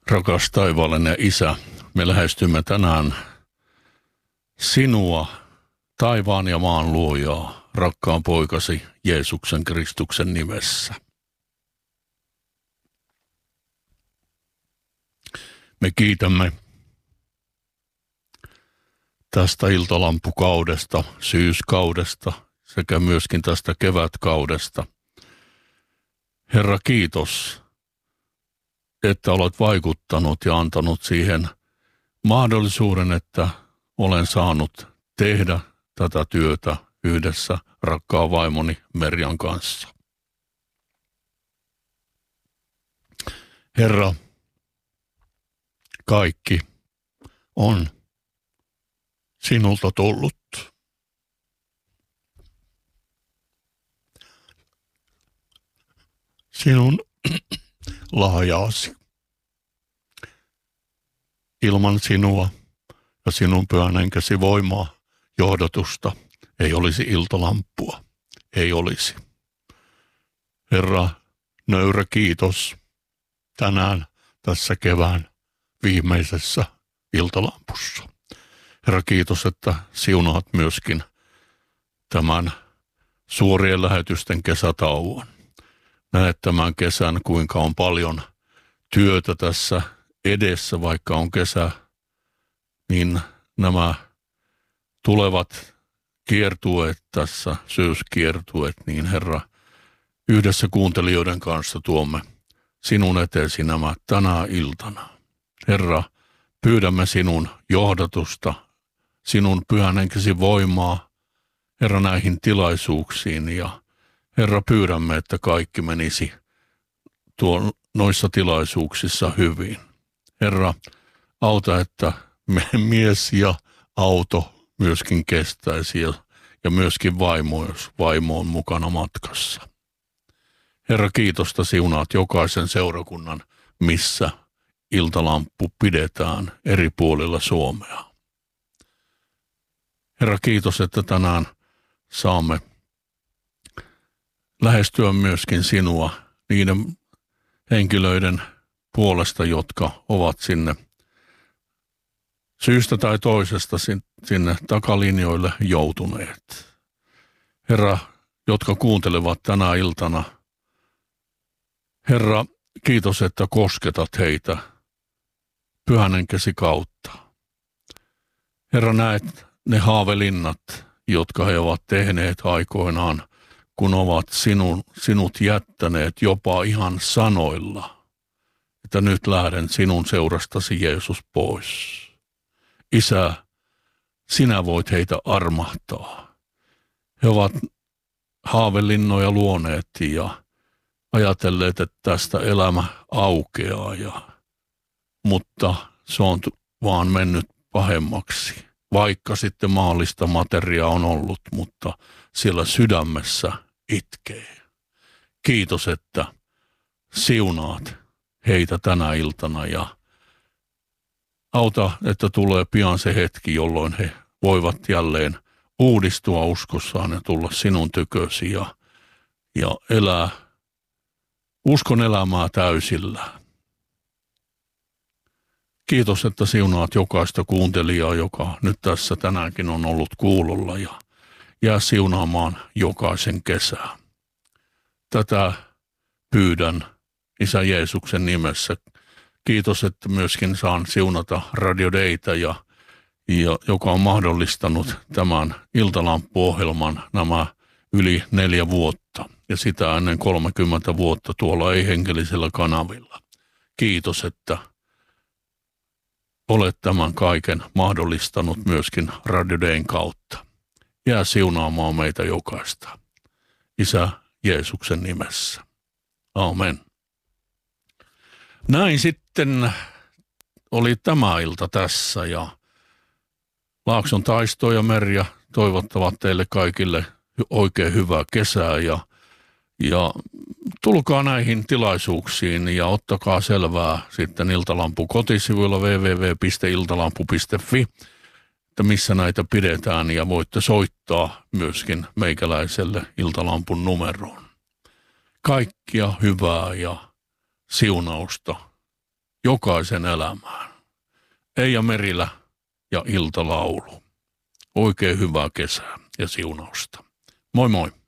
Rakas taivaallinen Isä, me lähestymme tänään sinua, taivaan ja maan luojaa, rakkaan poikasi Jeesuksen Kristuksen nimessä. Me kiitämme tästä iltalampukaudesta, syyskaudesta sekä myöskin tästä kevätkaudesta. Herra, kiitos, että olet vaikuttanut ja antanut siihen mahdollisuuden, että olen saanut tehdä tätä työtä yhdessä rakkaan vaimoni Merjan kanssa. Herra, kaikki on sinulta tullut. Sinun lahjaasi. Ilman sinua ja sinun pyhän henkesi voimaa, johdatusta, ei olisi iltalampua. Ei olisi. Herra, nöyrä kiitos tänään tässä kevään viimeisessä iltalampussa. Herra, kiitos, että siunaat myöskin tämän suorien lähetysten kesätauon. Näet tämän kesän, kuinka on paljon työtä tässä edessä, vaikka on kesä, niin nämä tulevat kiertueet tässä, syyskiertueet, niin Herra, yhdessä kuuntelijoiden kanssa tuomme sinun eteesi nämä tänä iltana. Herra, pyydämme sinun johdatusta, sinun pyhän henkesi voimaa, Herra, näihin tilaisuuksiin ja Herra, pyydämme, että kaikki menisi noissa tilaisuuksissa hyvin. Herra, auta, että mies ja auto myöskin kestäisi ja myöskin vaimo, jos vaimo on mukana matkassa. Herra, kiitosta siunaat jokaisen seurakunnan, missä iltalamppu pidetään eri puolilla Suomea. Herra, kiitos, että tänään saamme lähestyä myöskin sinua niiden henkilöiden puolesta, jotka ovat sinne syystä tai toisesta sinne takalinjoille joutuneet. Herra, jotka kuuntelevat tänä iltana, Herra, kiitos, että kosketat heitä pyhän henkesi kautta. Herra, näet ne haavelinnat, jotka he ovat tehneet aikoinaan, kun ovat sinut jättäneet jopa ihan sanoilla, että nyt lähden sinun seurastasi Jeesus pois. Isä, sinä voit heitä armahtaa. He ovat haavelinnoja luoneet ja ajatelleet, että tästä elämä aukeaa, mutta se on vaan mennyt pahemmaksi. Vaikka sitten maallista materiaa on ollut, mutta siellä sydämessä itkee. Kiitos, että siunaat heitä tänä iltana ja auta, että tulee pian se hetki, jolloin he voivat jälleen uudistua uskossaan ja tulla sinun tykösi ja elää uskon elämää täysillä. Kiitos, että siunaat jokaista kuuntelijaa, joka nyt tässä tänäänkin on ollut kuulolla ja jää siunaamaan jokaisen kesää. Tätä pyydän Isä Jeesuksen nimessä. Kiitos, että myöskin saan siunata Radio Daytä, joka on mahdollistanut tämän iltalampuohjelman nämä yli 4 vuotta ja sitä ennen 30 vuotta tuolla ei-henkellisellä kanavilla. Kiitos, että olet tämän kaiken mahdollistanut myöskin Radio Dayn kautta. Jää siunaamaan meitä jokaista. Isä Jeesuksen nimessä. Amen. Näin sitten oli tämä ilta tässä ja Laakson Taisto ja Merja toivottavat teille kaikille oikein hyvää kesää ja tulkaa näihin tilaisuuksiin ja ottakaa selvää sitten Iltalampu kotisivuilla www.iltalampu.fi, että missä näitä pidetään ja voitte soittaa myöskin meikäläiselle Iltalampun numeroon. Kaikkia hyvää ja siunausta jokaisen elämään. Eija Merilä ja iltalaulu. Oikein hyvää kesää ja siunausta. Moi moi.